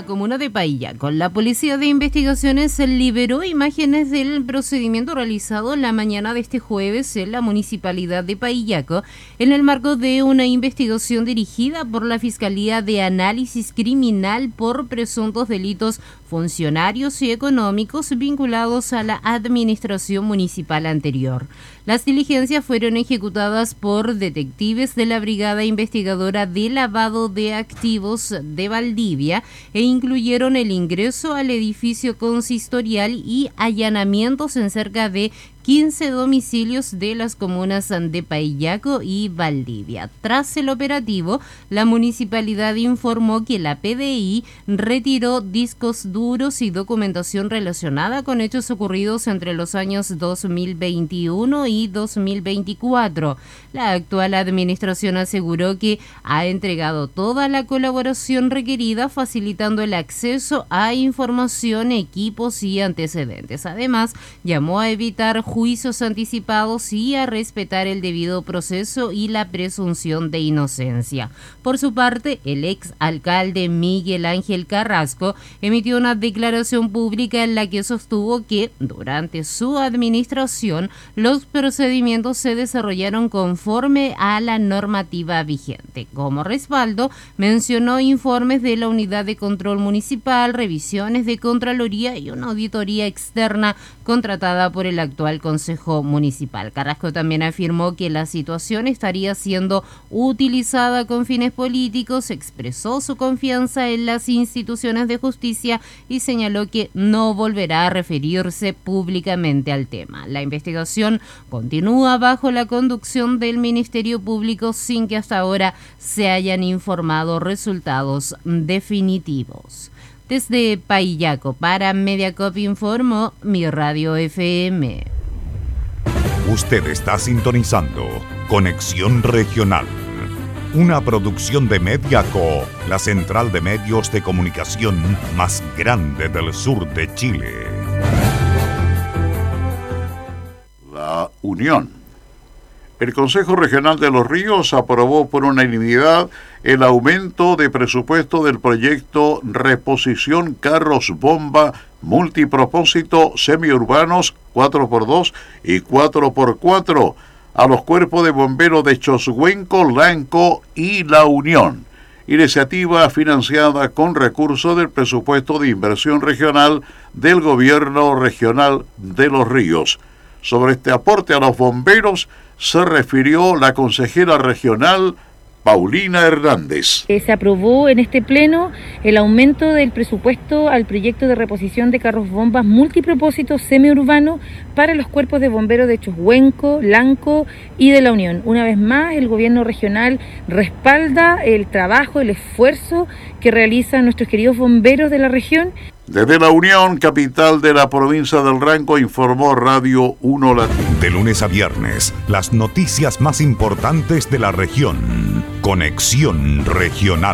comuna de Paillaco. La Policía de Investigaciones liberó imágenes del procedimiento realizado la mañana de este jueves en la municipalidad de Paillaco en el marco de una investigación dirigida por la Fiscalía de Análisis Criminal por presuntos delitos funcionarios y económicos vinculados a la administración municipal anterior. Las diligencias fueron ejecutadas por detectives de la Brigada Investigadora de Lavado de Activos de Valdivia e incluyeron el ingreso al edificio consistorial y allanamientos en cerca de 15 domicilios de las comunas de Paillaco y Valdivia. Tras el operativo, la municipalidad informó que la PDI retiró discos duros y documentación relacionada con hechos ocurridos entre los años 2021 y 2024. La actual administración aseguró que ha entregado toda la colaboración requerida, facilitando el acceso a información, equipos y antecedentes. Además, llamó a evitar juicios anticipados y a respetar el debido proceso y la presunción de inocencia. Por su parte, el ex alcalde Miguel Ángel Carrasco emitió una declaración pública en la que sostuvo que durante su administración los procedimientos se desarrollaron conforme a la normativa vigente. Como respaldo, mencionó informes de la Unidad de Control Municipal, revisiones de Contraloría y una auditoría externa contratada por el actual Consejo Municipal. Carrasco también afirmó que la situación estaría siendo utilizada con fines políticos, expresó su confianza en las instituciones de justicia y señaló que no volverá a referirse públicamente al tema. La investigación continúa bajo la conducción del Ministerio Público sin que hasta ahora se hayan informado resultados definitivos. Desde Paillaco para Mediacorp informó Mi Radio FM. Usted está sintonizando Conexión Regional, una producción de Mediacorp, la central de medios de comunicación más grande del sur de Chile. La Unión. El Consejo Regional de Los Ríos aprobó por unanimidad el aumento de presupuesto del proyecto Reposición Carros Bomba Multipropósito Semiurbanos 4x2 y 4x4 a los cuerpos de bomberos de Choshuenco, Lanco y La Unión. Iniciativa financiada con recursos del presupuesto de inversión regional del Gobierno Regional de Los Ríos. Sobre este aporte a los bomberos se refirió la consejera regional Paulina Hernández. Se aprobó en este pleno el aumento del presupuesto al proyecto de reposición de carros bombas multipropósito semiurbano para los cuerpos de bomberos de Choshuenco, Lanco y de La Unión. Una vez más, el gobierno regional respalda el trabajo, el esfuerzo que realizan nuestros queridos bomberos de la región. Desde La Unión, capital de la provincia del Ranco, informó Radio 1 Latina. De lunes a viernes, las noticias más importantes de la región. Conexión Regional.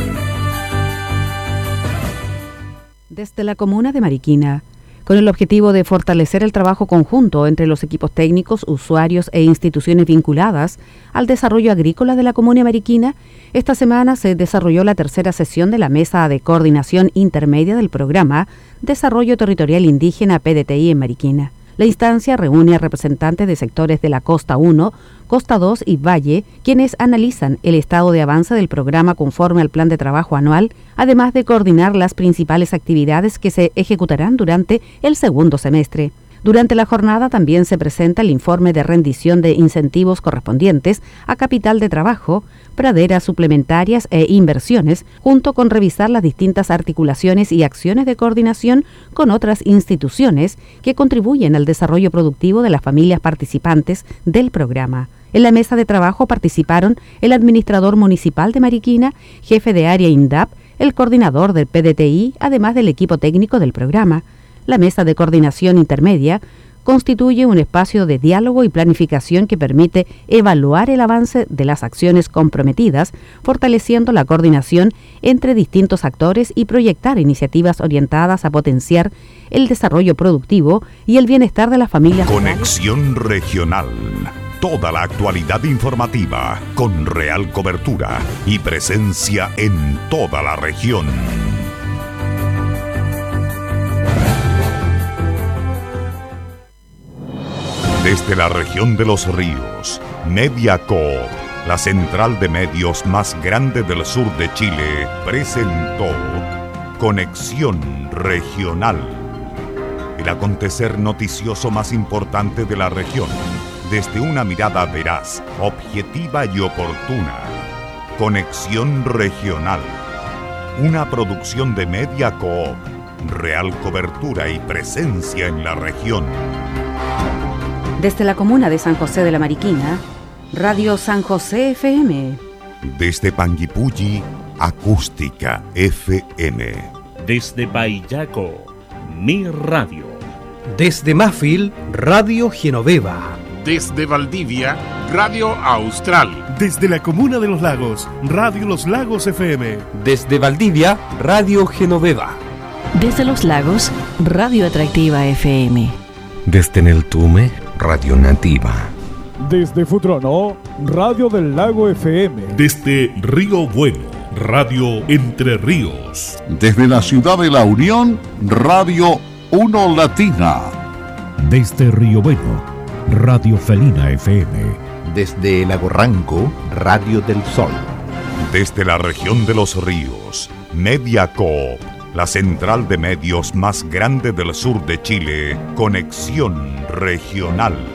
Desde la comuna de Mariquina, con el objetivo de fortalecer el trabajo conjunto entre los equipos técnicos, usuarios e instituciones vinculadas al desarrollo agrícola de la comuna de Mariquina, esta semana se desarrolló la tercera sesión de la Mesa de Coordinación Intermedia del Programa Desarrollo Territorial Indígena PDTI en Mariquina. La instancia reúne a representantes de sectores de la Costa 1, Costa 2 y Valle, quienes analizan el estado de avance del programa conforme al plan de trabajo anual, además de coordinar las principales actividades que se ejecutarán durante el segundo semestre. Durante la jornada también se presenta el informe de rendición de incentivos correspondientes a capital de trabajo, praderas suplementarias e inversiones, junto con revisar las distintas articulaciones y acciones de coordinación con otras instituciones que contribuyen al desarrollo productivo de las familias participantes del programa. En la mesa de trabajo participaron el administrador municipal de Mariquina, jefe de área INDAP, el coordinador del PDTI, además del equipo técnico del programa. La mesa de coordinación intermedia constituye un espacio de diálogo y planificación que permite evaluar el avance de las acciones comprometidas, fortaleciendo la coordinación entre distintos actores y proyectar iniciativas orientadas a potenciar el desarrollo productivo y el bienestar de las familias. Conexión Regional. Toda la actualidad informativa con real cobertura y presencia en toda la región. Desde la región de los ríos, Media Coop, la central de medios más grande del sur de Chile, presentó Conexión Regional. El acontecer noticioso más importante de la región, desde una mirada veraz, objetiva y oportuna. Conexión Regional. Una producción de Media Coop. Real cobertura y presencia en la región. Desde la comuna de San José de la Mariquina, Radio San José FM. Desde Panguipulli, Acústica FM. Desde Paillaco, Mi Radio. Desde Mafil, Radio Genoveva. Desde Valdivia, Radio Austral. Desde la comuna de Los Lagos, Radio Los Lagos FM. Desde Valdivia, Radio Genoveva. Desde Los Lagos, Radio Atractiva FM. Desde Neltume, Radio Nativa. Desde Futrono, Radio del Lago FM. Desde Río Bueno, Radio Entre Ríos. Desde la ciudad de La Unión, Radio Uno Latina. Desde Río Bueno, Radio Felina FM. Desde Lago Ranco, Radio del Sol. Desde la región de los ríos, Media Coop, la central de medios más grande del sur de Chile, Conexión Regional.